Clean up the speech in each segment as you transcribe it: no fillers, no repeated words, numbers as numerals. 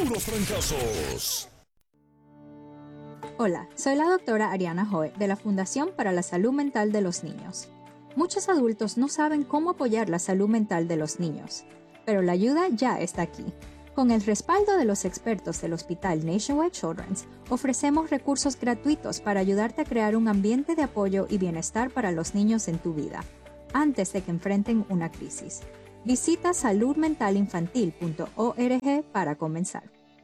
puros trancazos. Hola, soy la doctora Ariana Joe de la Fundación para la Salud Mental de los Niños. Muchos adultos no saben cómo apoyar la salud mental de los niños, pero la ayuda ya está aquí. Con el respaldo de los expertos del Hospital Nationwide Children's, ofrecemos recursos gratuitos para ayudarte a crear un ambiente de apoyo y bienestar para los niños en tu vida, antes de que enfrenten una crisis. Visita saludmentalinfantil.org para comenzar.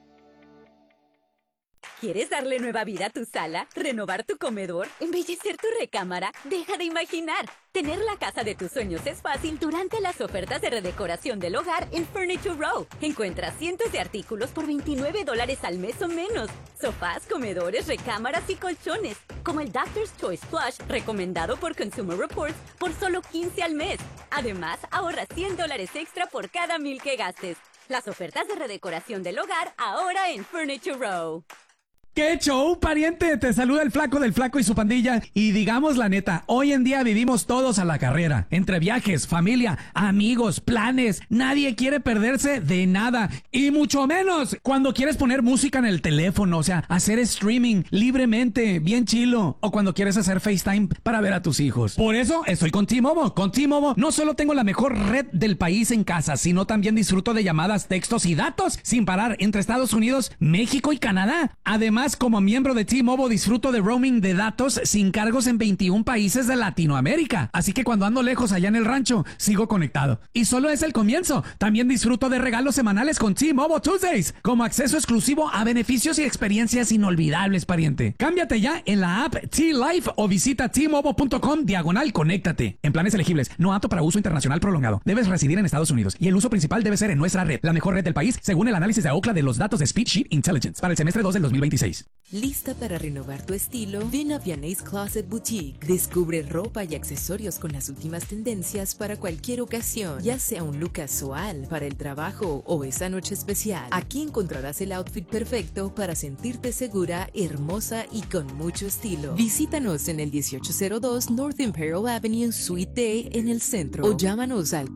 ¿Quieres darle nueva vida a tu sala? ¿Renovar tu comedor? ¿Embellecer tu recámara? Deja de imaginar. Tener la casa de tus sueños es fácil durante las ofertas de redecoración del hogar en Furniture Row. Encuentra cientos de artículos por $29 al mes o menos. Sofás, comedores, recámaras y colchones. Como el Doctor's Choice Plush, recomendado por Consumer Reports, por solo $15 al mes. Además, ahorra $100 extra por cada $1,000 que gastes. Las ofertas de redecoración del hogar ahora en Furniture Row. ¡Qué show, pariente! Te saluda el Flaco del Flaco y su pandilla. Y digamos la neta, hoy en día vivimos todos a la carrera. Entre viajes, familia, amigos, planes. Nadie quiere perderse de nada. Y mucho menos cuando quieres poner música en el teléfono. O sea, hacer streaming libremente, bien chilo. O cuando quieres hacer FaceTime para ver a tus hijos. Por eso estoy con T-Mobile. Con T-Mobile no solo tengo la mejor red del país en casa, sino también disfruto de llamadas, textos y datos sin parar entre Estados Unidos, México y Canadá. Además, como miembro de T-Mobile disfruto de roaming de datos sin cargos en 21 países de Latinoamérica. Así que cuando ando lejos allá en el rancho, sigo conectado. Y solo es el comienzo. También disfruto de regalos semanales con T-Mobile Tuesdays, como acceso exclusivo a beneficios y experiencias inolvidables, pariente. Cámbiate ya en la app T-Life o visita T-Mobile.com/conéctate. En planes elegibles, no apto para uso internacional prolongado. Debes residir en Estados Unidos y el uso principal debe ser en nuestra red, la mejor red del país, según el análisis de Ookla de los datos de Speedsheet Intelligence para el semestre 2 del 2026. ¿Lista para renovar tu estilo? Ven a Vianney's Closet Boutique. Descubre ropa y accesorios con las últimas tendencias para cualquier ocasión, ya sea un look casual para el trabajo o esa noche especial. Aquí encontrarás el outfit perfecto para sentirte segura, hermosa y con mucho estilo. Visítanos en el 1802 North Imperial Avenue, Suite D, en el centro, o llámanos al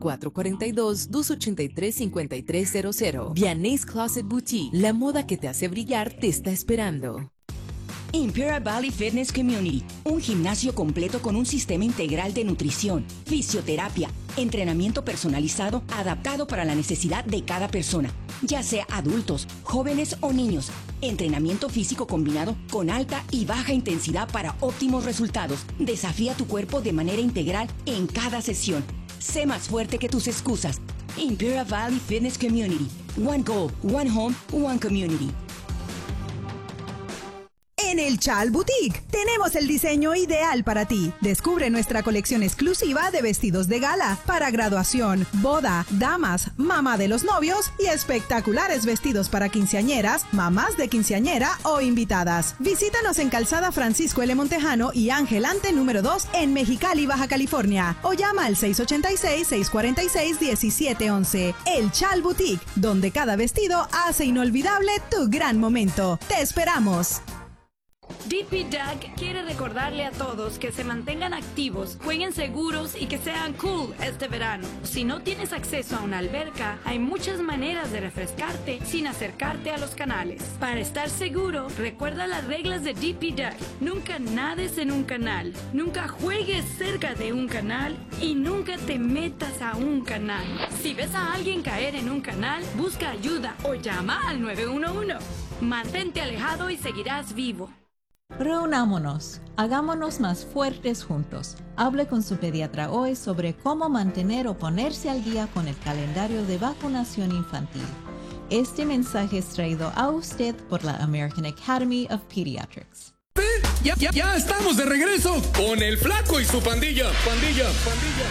442-283-5300. Vianney's Closet Boutique. La moda que te hace brillar te está esperando. Imperial Valley Fitness Community, un gimnasio completo con un sistema integral de nutrición, fisioterapia, entrenamiento personalizado adaptado para la necesidad de cada persona, ya sea adultos, jóvenes o niños. Entrenamiento físico combinado con alta y baja intensidad para óptimos resultados. Desafía tu cuerpo de manera integral en cada sesión. Sé más fuerte que tus excusas. Imperial Valley Fitness Community. One goal, one home, one community. En el Chal Boutique tenemos el diseño ideal para ti. Descubre nuestra colección exclusiva de vestidos de gala para graduación, boda, damas, mamá de los novios y espectaculares vestidos para quinceañeras, mamás de quinceañera o invitadas. Visítanos en Calzada Francisco L. Montejano y Ángel Ante número 2 en Mexicali, Baja California, o llama al 686-646-1711. El Chal Boutique, donde cada vestido hace inolvidable tu gran momento. ¡Te esperamos! DP Doug quiere recordarle a todos que se mantengan activos, jueguen seguros y que sean cool este verano. Si no tienes acceso a una alberca, hay muchas maneras de refrescarte sin acercarte a los canales. Para estar seguro, recuerda las reglas de DP Doug. Nunca nades en un canal, nunca juegues cerca de un canal y nunca te metas a un canal. Si ves a alguien caer en un canal, busca ayuda o llama al 911. Mantente alejado y seguirás vivo. Reunámonos, hagámonos más fuertes juntos. Hable con su pediatra hoy sobre cómo mantener o ponerse al día con el calendario de vacunación infantil. Este mensaje es traído a usted por la American Academy of Pediatrics. Ya estamos de regreso con el Flaco y su pandilla.